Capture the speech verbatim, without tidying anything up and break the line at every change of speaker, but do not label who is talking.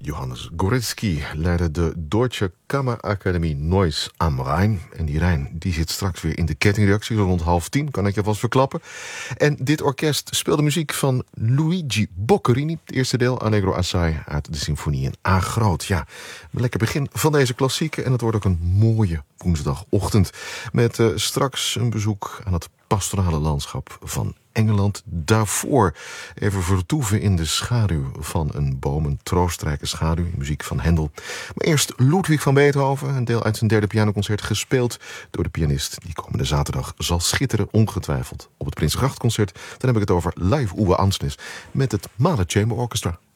Johannes Goretzky leidde de Deutsche Kammerakademie Neuss am Rhein. En die Rijn die zit straks weer in de kettingreactie, rond half tien, kan ik je vast verklappen. En dit orkest speelde muziek van Luigi Boccherini. Het eerste deel, Allegro assai, uit de symfonie in A groot. Ja, een lekker begin van deze klassieke. En het wordt ook een mooie woensdagochtend. Met uh, straks een bezoek aan het pastorale landschap van Engeland. Daarvoor even vertoeven in de schaduw van een boom, een troostrijke schaduw, muziek van Hendel. Maar eerst Ludwig van Beethoven, een deel uit zijn derde pianoconcert, gespeeld door de pianist die komende zaterdag zal schitteren, ongetwijfeld, op het Prinsengrachtconcert. Dan heb ik het over Live Uwe Ansnes met het Mahler Chamber Orchestra.